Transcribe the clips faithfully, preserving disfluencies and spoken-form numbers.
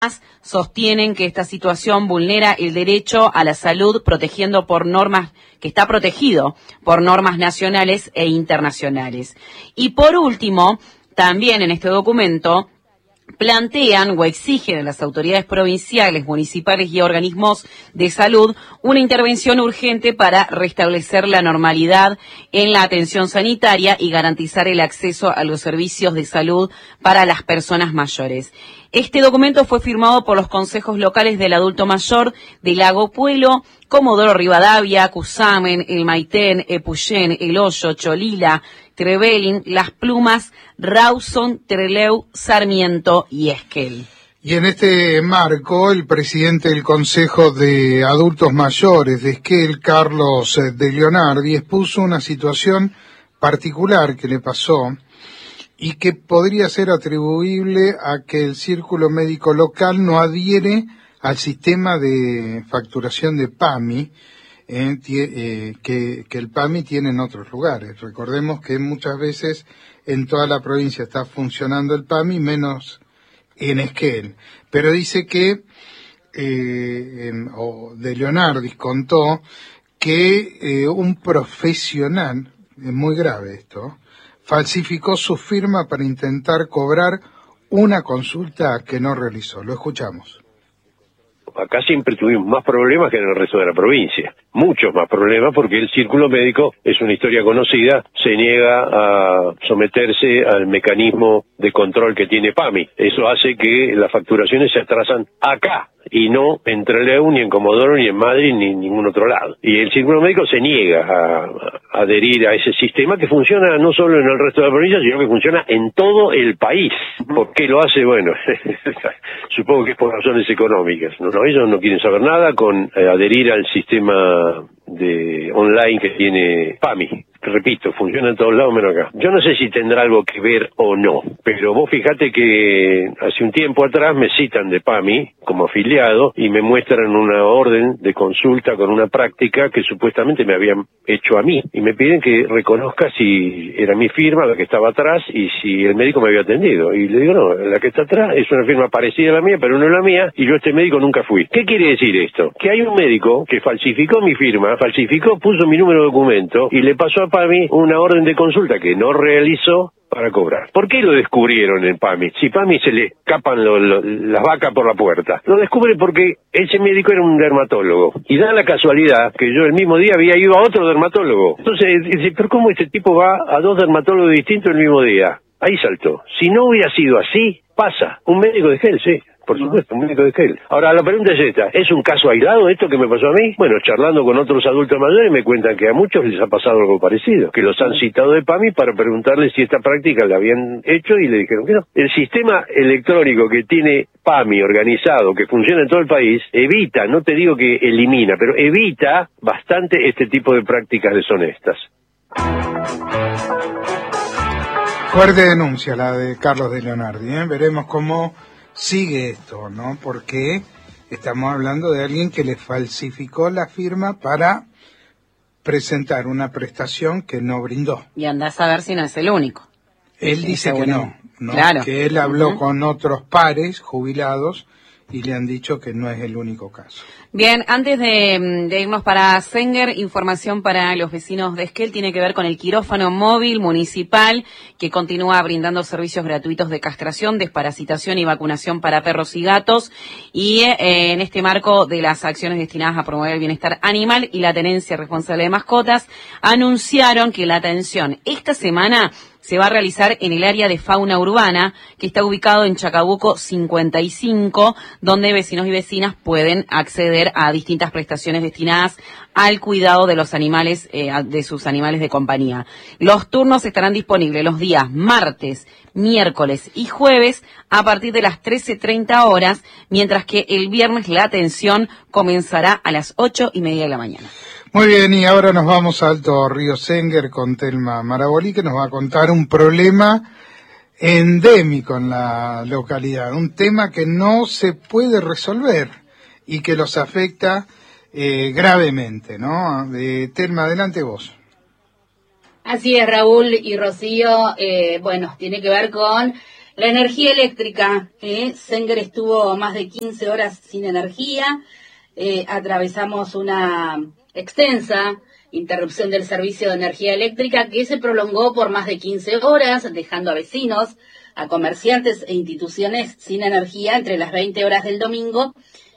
sostienen que esta situación vulnera el derecho a la salud protegiendo por normas, que está protegido por normas nacionales e internacionales. Y por último, también en este documento plantean o exigen a las autoridades provinciales, municipales y organismos de salud una intervención urgente para restablecer la normalidad en la atención sanitaria y garantizar el acceso a los servicios de salud para las personas mayores. Este documento fue firmado por los consejos locales del adulto mayor de Lago Puelo, Comodoro Rivadavia, Cusamen, El Maitén, Epuyén, El Hoyo, Cholila, Trevelin, Las Plumas, Rawson, Trelew, Sarmiento y Esquel. Y en este marco, el presidente del Consejo de Adultos Mayores de Esquel, Carlos de Leonardi, expuso una situación particular que le pasó y que podría ser atribuible a que el círculo médico local no adhiere al sistema de facturación de PAMI, eh, eh, que, que el PAMI tiene en otros lugares. Recordemos que muchas veces en toda la provincia está funcionando el PAMI, menos en Esquel. Pero dice que, eh, o de Leonardi contó que eh, un profesional, es muy grave esto, falsificó su firma para intentar cobrar una consulta que no realizó. Lo escuchamos. Acá siempre tuvimos más problemas que en el resto de la provincia, muchos más problemas, porque el círculo médico, es una historia conocida, se niega a someterse al mecanismo de control que tiene PAMI. Eso hace que las facturaciones se atrasan acá, y no en Trelew, ni en Comodoro, ni en Madrid, ni en ningún otro lado. Y el círculo médico se niega a, a adherir a ese sistema que funciona no solo en el resto de la provincia, sino que funciona en todo el país. ¿Por qué lo hace? Bueno, supongo que es por razones económicas. No, no, ellos no quieren saber nada con eh, adherir al sistema de online que tiene PAMI. Repito, funciona en todos lados menos acá. Yo no sé si tendrá algo que ver o no, pero vos fijate que hace un tiempo atrás me citan de PAMI como afiliado y me muestran una orden de consulta con una práctica que supuestamente me habían hecho a mí y me piden que reconozca si era mi firma la que estaba atrás y si el médico me había atendido. Y le digo, no, la que está atrás es una firma parecida a la mía, pero no es la mía y yo a este médico nunca fui. ¿Qué quiere decir esto? Que hay un médico que falsificó mi firma, falsificó, puso mi número de documento y le pasó a PAMI una orden de consulta que no realizó para cobrar. ¿Por qué lo descubrieron en PAMI? Si PAMI se le escapan lo, lo, las vacas por la puerta. Lo descubre porque ese médico era un dermatólogo. Y da la casualidad que yo el mismo día había ido a otro dermatólogo. Entonces dice, pero ¿cómo este tipo va a dos dermatólogos distintos el mismo día? Ahí saltó. Si no hubiera sido así, pasa. Un médico de Esquel, sí. Por supuesto, un médico de Esquel. Ahora, la pregunta es esta. ¿Es un caso aislado esto que me pasó a mí? Bueno, charlando con otros adultos mayores me cuentan que a muchos les ha pasado algo parecido. Que los han citado de PAMI para preguntarles si esta práctica la habían hecho y le dijeron que no. El sistema electrónico que tiene PAMI organizado, que funciona en todo el país, evita, no te digo que elimina, pero evita bastante este tipo de prácticas deshonestas. Fuerte denuncia la de Carlos de Leonardi, ¿eh? Veremos cómo sigue esto, ¿no? Porque estamos hablando de alguien que le falsificó la firma para presentar una prestación que no brindó. Y andás a ver si no es el único. Él dice que no, ¿no? Claro. Que él habló uh-huh. con otros pares jubilados y le han dicho que no es el único caso. Bien, antes de, de irnos para Senger, información para los vecinos de Esquel, tiene que ver con el quirófano móvil municipal que continúa brindando servicios gratuitos de castración, desparasitación y vacunación para perros y gatos, y eh, en este marco de las acciones destinadas a promover el bienestar animal y la tenencia responsable de mascotas, anunciaron que la atención esta semana se va a realizar en el área de fauna urbana, que está ubicado en Chacabuco cincuenta y cinco, donde vecinos y vecinas pueden acceder a distintas prestaciones destinadas al cuidado de los animales, eh, de sus animales de compañía. Los turnos estarán disponibles los días martes, miércoles y jueves a partir de las trece treinta horas, mientras que el viernes la atención comenzará a las ocho y media de la mañana. Muy bien, y ahora nos vamos a Alto Río Senger con Telma Marabolí, que nos va a contar un problema endémico en la localidad, un tema que no se puede resolver y que los afecta eh, gravemente, ¿no? Eh, Telma, adelante vos. Así es, Raúl y Rocío, eh, bueno, tiene que ver con La energía eléctrica, eh, Senger estuvo más de quince horas sin energía, eh, atravesamos una extensa interrupción del servicio de energía eléctrica que se prolongó por más de quince horas, dejando a vecinos, a comerciantes e instituciones sin energía entre las veinte horas del domingo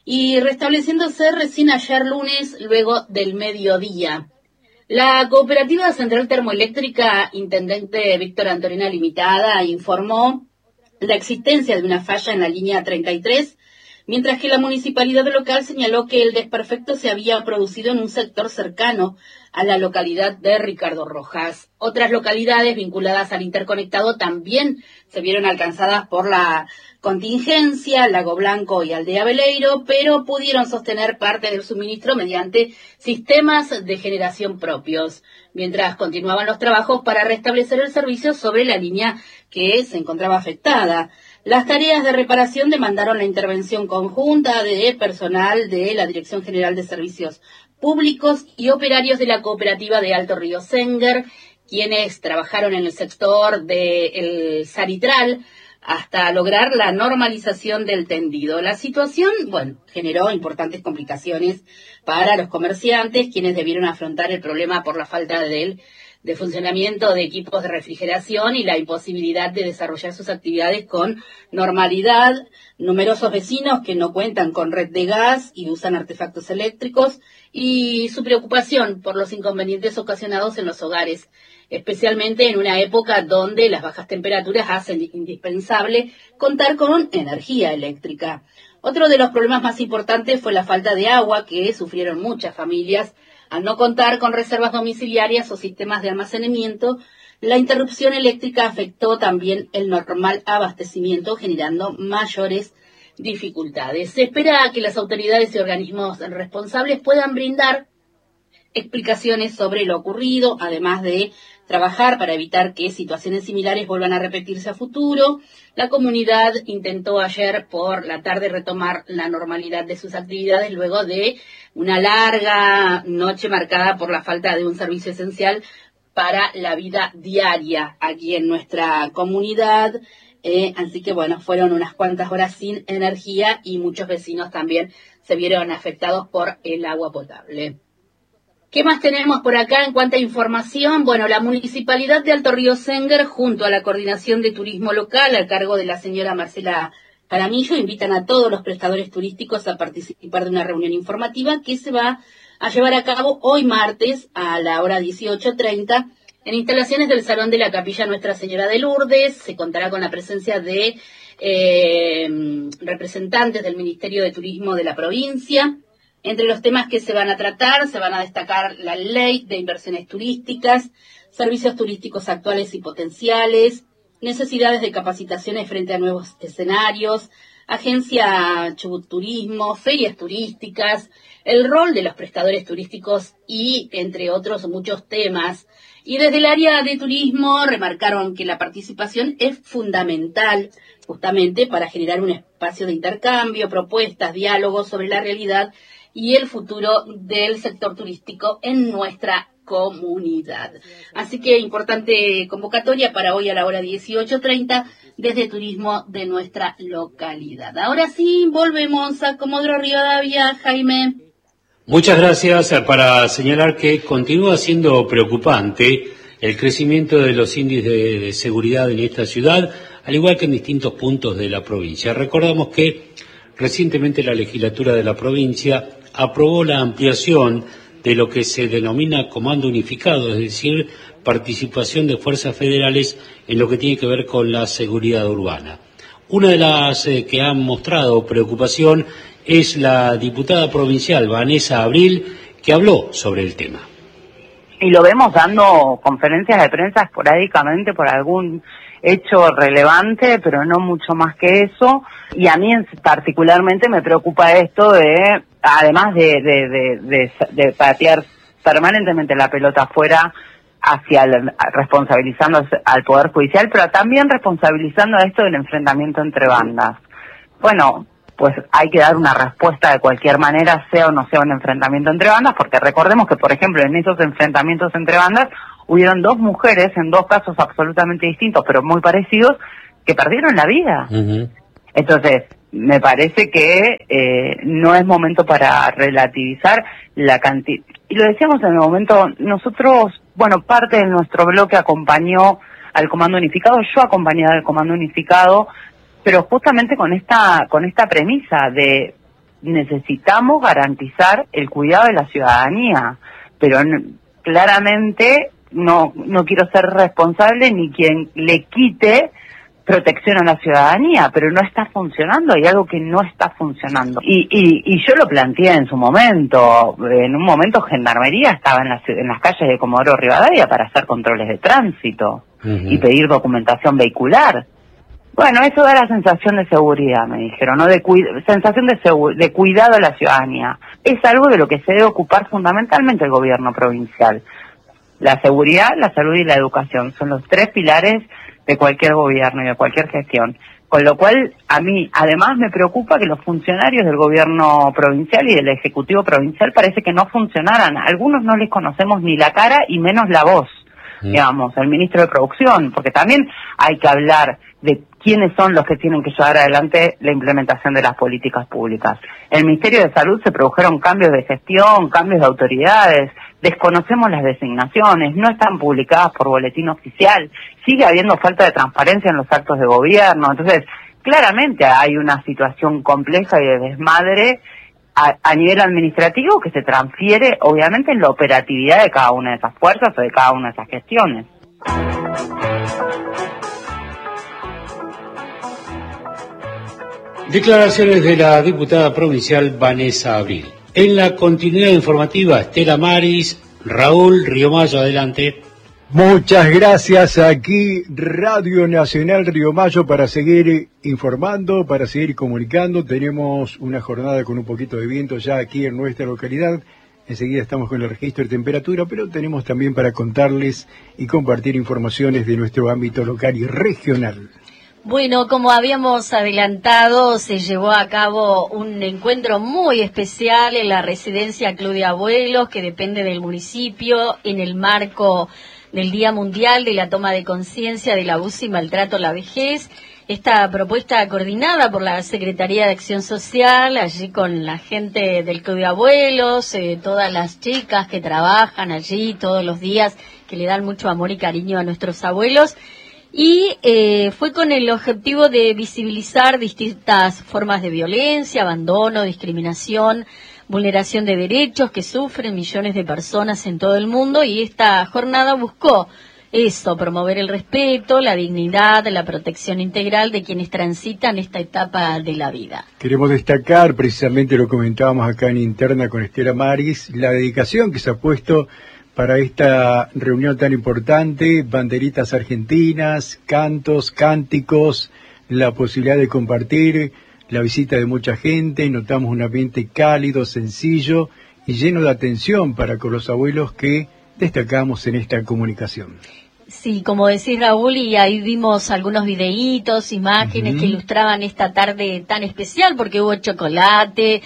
y restableciéndose recién ayer lunes luego del mediodía. La Cooperativa Central Termoeléctrica Intendente Víctor Antonina Limitada informó la existencia de una falla en la línea treinta y tres, mientras que la municipalidad local señaló que el desperfecto se había producido en un sector cercano a la localidad de Ricardo Rojas. Otras localidades vinculadas al interconectado también se vieron alcanzadas por la contingencia, Lago Blanco y Aldea Veleiro, pero pudieron sostener parte del suministro mediante sistemas de generación propios, mientras continuaban los trabajos para restablecer el servicio sobre la línea que se encontraba afectada. Las tareas de reparación demandaron la intervención conjunta de personal de la Dirección General de Servicios Públicos y operarios de la Cooperativa de Alto Río Senger, quienes trabajaron en el sector del Saritral hasta lograr la normalización del tendido. La situación, bueno, generó importantes complicaciones para los comerciantes, quienes debieron afrontar el problema por la falta de él. de funcionamiento de equipos de refrigeración y la imposibilidad de desarrollar sus actividades con normalidad, numerosos vecinos que no cuentan con red de gas y usan artefactos eléctricos, y su preocupación por los inconvenientes ocasionados en los hogares, especialmente en una época donde las bajas temperaturas hacen indispensable contar con energía eléctrica. Otro de los problemas más importantes fue la falta de agua que sufrieron muchas familias. Al no contar con reservas domiciliarias o sistemas de almacenamiento, la interrupción eléctrica afectó también el normal abastecimiento, generando mayores dificultades. Se espera que las autoridades y organismos responsables puedan brindar explicaciones sobre lo ocurrido, además de trabajar para evitar que situaciones similares vuelvan a repetirse a futuro. La comunidad intentó ayer por la tarde retomar la normalidad de sus actividades luego de una larga noche marcada por la falta de un servicio esencial para la vida diaria aquí en nuestra comunidad. Eh, así que bueno, fueron unas cuantas horas sin energía y muchos vecinos también se vieron afectados por el agua potable. ¿Qué más tenemos por acá en cuanto a información? Bueno, la Municipalidad de Alto Río Senger, junto a la Coordinación de Turismo Local, al cargo de la señora Marcela Jaramillo, invitan a todos los prestadores turísticos a participar de una reunión informativa que se va a llevar a cabo hoy martes a la hora dieciocho treinta en instalaciones del Salón de la Capilla Nuestra Señora de Lourdes. Se contará con la presencia de eh, representantes del Ministerio de Turismo de la provincia. Entre los temas que se van a tratar, se van a destacar la ley de inversiones turísticas, servicios turísticos actuales y potenciales, necesidades de capacitaciones frente a nuevos escenarios, agencia Chubut Turismo, ferias turísticas, el rol de los prestadores turísticos y, entre otros, muchos temas. Y desde el área de turismo remarcaron que la participación es fundamental justamente para generar un espacio de intercambio, propuestas, diálogos sobre la realidad y el futuro del sector turístico en nuestra comunidad. Así que importante convocatoria para hoy a la hora dieciocho treinta desde Turismo de nuestra localidad. Ahora sí, volvemos a Comodoro Rivadavia, Jaime. Muchas gracias. Para señalar que continúa siendo preocupante el crecimiento de los índices de, de seguridad en esta ciudad, al igual que en distintos puntos de la provincia. Recordamos que recientemente la legislatura de la provincia aprobó la ampliación de lo que se denomina Comando Unificado, es decir, participación de fuerzas federales en lo que tiene que ver con la seguridad urbana. Una de las eh, que han mostrado preocupación es la diputada provincial Vanessa Abril, que habló sobre el tema. Y lo vemos dando conferencias de prensa esporádicamente por algún hecho relevante, pero no mucho más que eso. Y a mí particularmente me preocupa esto de, además de, de, de, de, de patear permanentemente la pelota afuera hacia el, responsabilizando al Poder Judicial, pero también responsabilizando a esto del enfrentamiento entre bandas. Bueno, pues hay que dar una respuesta de cualquier manera, sea o no sea un enfrentamiento entre bandas, porque recordemos que, por ejemplo, en esos enfrentamientos entre bandas hubieron dos mujeres, en dos casos absolutamente distintos, pero muy parecidos, que perdieron la vida. Uh-huh. Entonces, me parece que eh, no es momento para relativizar la cantidad. Y lo decíamos en el momento, nosotros, bueno, parte de nuestro bloque acompañó al Comando Unificado, yo acompañé al Comando Unificado, pero justamente con esta, con esta premisa de necesitamos garantizar el cuidado de la ciudadanía, pero n- claramente no, no quiero ser responsable ni quien le quite protección a la ciudadanía, pero no está funcionando, hay algo que no está funcionando. Y, y, y yo lo planteé en su momento, en un momento Gendarmería estaba en las, en las calles de Comodoro Rivadavia para hacer controles de tránsito uh-huh. y pedir documentación vehicular. Bueno, eso da la sensación de seguridad, me dijeron, ¿no? De cu- sensación de, segu- de cuidado a la ciudadanía. Es algo de lo que se debe ocupar fundamentalmente el gobierno provincial. La seguridad, la salud y la educación son los tres pilares de cualquier gobierno y de cualquier gestión. Con lo cual, a mí, además, me preocupa que los funcionarios del gobierno provincial y del ejecutivo provincial parece que no funcionaran. A algunos no les conocemos ni la cara y menos la voz, sí. digamos, el ministro de Producción, porque también hay que hablar de quiénes son los que tienen que llevar adelante la implementación de las políticas públicas. En el Ministerio de Salud se produjeron cambios de gestión, cambios de autoridades, desconocemos las designaciones, no están publicadas por boletín oficial, sigue habiendo falta de transparencia en los actos de gobierno, entonces claramente hay una situación compleja y de desmadre a, a nivel administrativo que se transfiere obviamente en la operatividad de cada una de esas fuerzas o de cada una de esas gestiones. Declaraciones de la diputada provincial Vanessa Abril. En la continuidad informativa, Estela Maris, Raúl Río Mayo, adelante. Muchas gracias. Aquí Radio Nacional Río Mayo para seguir informando, para seguir comunicando. Tenemos una jornada con un poquito de viento ya aquí en nuestra localidad. Enseguida estamos con el registro de temperatura, pero tenemos también para contarles y compartir informaciones de nuestro ámbito local y regional. Bueno, como habíamos adelantado, se llevó a cabo un encuentro muy especial en la residencia Club de Abuelos, que depende del municipio, en el marco del Día Mundial de la Toma de Conciencia del Abuso y Maltrato a la Vejez. Esta propuesta coordinada por la Secretaría de Acción Social, allí con la gente del Club de Abuelos, eh, todas las chicas que trabajan allí todos los días, que le dan mucho amor y cariño a nuestros abuelos. Y eh, fue con el objetivo de visibilizar distintas formas de violencia, abandono, discriminación, vulneración de derechos que sufren millones de personas en todo el mundo, y esta jornada buscó eso, promover el respeto, la dignidad, la protección integral de quienes transitan esta etapa de la vida. Queremos destacar, precisamente lo comentábamos acá en interna con Estela Maris, la dedicación que se ha puesto para esta reunión tan importante, banderitas argentinas, cantos, cánticos, la posibilidad de compartir, la visita de mucha gente, notamos un ambiente cálido, sencillo y lleno de atención para con los abuelos que destacamos en esta comunicación. Sí, como decís, Raúl, y ahí vimos algunos videitos, imágenes uh-huh. que ilustraban esta tarde tan especial, porque hubo chocolate,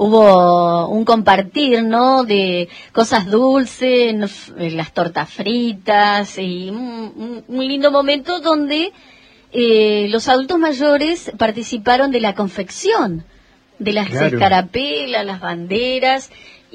hubo un compartir, ¿no?, de cosas dulces, las tortas fritas, y un, un lindo momento donde eh, los adultos mayores participaron de la confección de las claro. escarapelas, las banderas,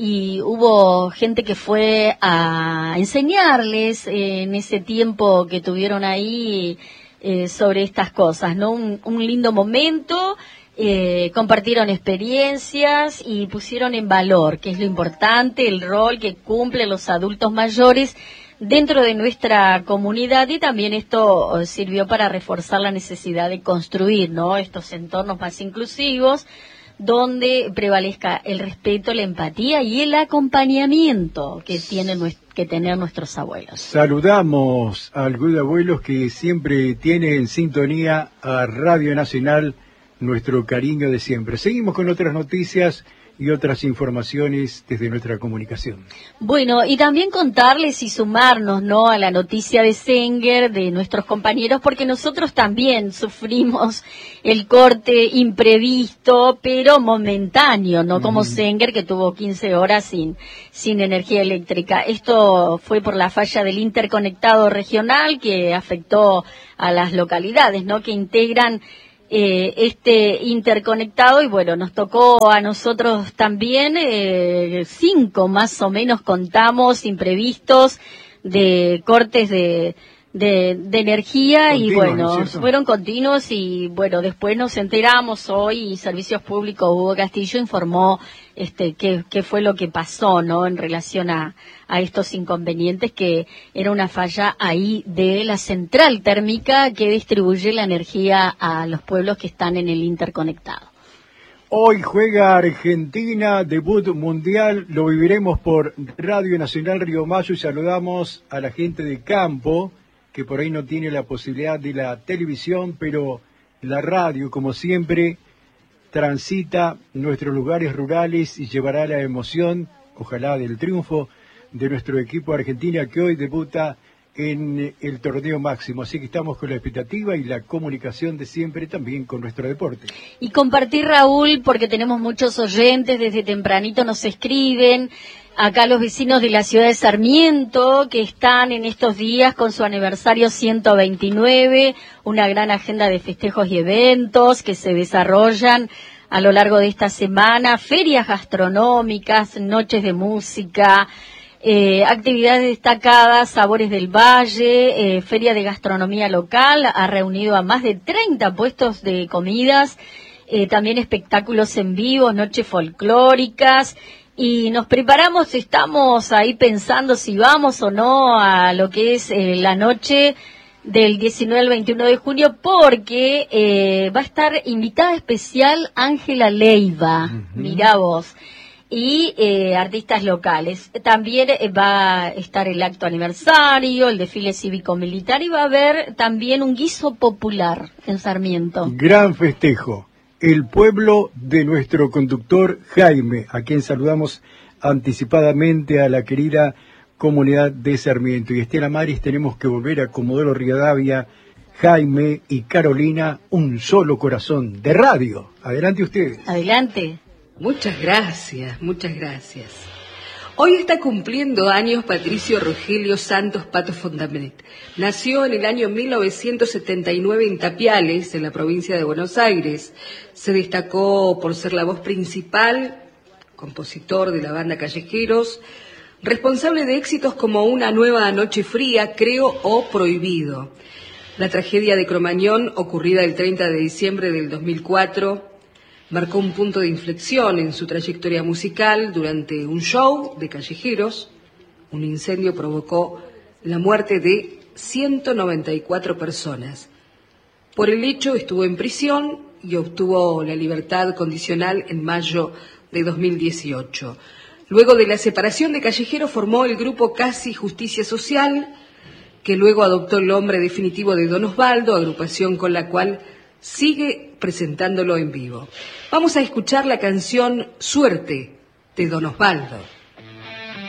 y hubo gente que fue a enseñarles eh, en ese tiempo que tuvieron ahí eh, sobre estas cosas, ¿no? Un, un lindo momento, eh, compartieron experiencias y pusieron en valor, que es lo importante, el rol que cumplen los adultos mayores dentro de nuestra comunidad, y también esto sirvió para reforzar la necesidad de construir, ¿no?, estos entornos más inclusivos, donde prevalezca el respeto, la empatía y el acompañamiento que tienen que tener nuestros abuelos. Saludamos al Club de Abuelos, que siempre tiene en sintonía a Radio Nacional nuestro cariño de siempre. Seguimos con otras noticias y otras informaciones desde nuestra comunicación. Bueno, y también contarles y sumarnos, ¿no?, a la noticia de Senguer, de nuestros compañeros, porque nosotros también sufrimos el corte imprevisto, pero momentáneo, no como uh-huh. Senguer, que tuvo quince horas sin, sin energía eléctrica. Esto fue por la falla del interconectado regional que afectó a las localidades, ¿no?, que integran Eh, este interconectado, y bueno, nos tocó a nosotros también, eh, cinco más o menos contamos imprevistos de cortes de, de, de energía. Continuos, y bueno, fueron continuos y bueno, después nos enteramos hoy y Servicios Públicos Hugo Castillo informó este qué, qué fue lo que pasó, ¿no?, en relación a, a estos inconvenientes, que era una falla ahí de la central térmica que distribuye la energía a los pueblos que están en el interconectado. Hoy juega Argentina, debut mundial, lo viviremos por Radio Nacional Río Mayo, y saludamos a la gente de campo, que por ahí no tiene la posibilidad de la televisión, pero la radio, como siempre, transita nuestros lugares rurales y llevará la emoción, ojalá, del triunfo de nuestro equipo Argentina, que hoy debuta en el torneo máximo. Así que estamos con la expectativa y la comunicación de siempre también con nuestro deporte. Y compartir, Raúl, porque tenemos muchos oyentes, desde tempranito nos escriben. Acá los vecinos de la ciudad de Sarmiento, que están en estos días con su aniversario ciento veintinueve, una gran agenda de festejos y eventos que se desarrollan a lo largo de esta semana, ferias gastronómicas, noches de música, eh, actividades destacadas, Sabores del Valle, eh, feria de gastronomía local, ha reunido a más de treinta puestos de comidas, eh, también espectáculos en vivo, noches folclóricas. Y nos preparamos, estamos ahí pensando si vamos o no a lo que es eh, la noche del diecinueve al veintiuno de junio, porque eh, va a estar invitada especial Ángela Leiva, uh-huh. Mirá vos, y eh, artistas locales. También eh, va a estar el acto aniversario, el desfile cívico-militar, y va a haber también un guiso popular en Sarmiento. Gran festejo. El pueblo de nuestro conductor Jaime, a quien saludamos anticipadamente, a la querida comunidad de Sarmiento. Y Estela Maris, tenemos que volver a Comodoro Rivadavia, Jaime y Carolina, un solo corazón de radio. Adelante ustedes. Adelante. Muchas gracias, muchas gracias. Hoy está cumpliendo años Patricio Rogelio Santos Pato Fontanet. Nació en el año mil novecientos setenta y nueve en Tapiales, en la provincia de Buenos Aires. Se destacó por ser la voz principal, compositor de la banda Callejeros, responsable de éxitos como Una nueva noche fría, Creo o Prohibido. La tragedia de Cromañón, ocurrida el treinta de diciembre del dos mil cuatro, marcó un punto de inflexión en su trayectoria musical. Durante un show de Callejeros, un incendio provocó la muerte de ciento noventa y cuatro personas. Por el hecho estuvo en prisión y obtuvo la libertad condicional en mayo de dos mil dieciocho. Luego de la separación de Callejeros formó el grupo Casi Justicia Social, que luego adoptó el nombre definitivo de Don Osvaldo, agrupación con la cual sigue presentándolo en vivo. Vamos a escuchar la canción Suerte de Don Osvaldo.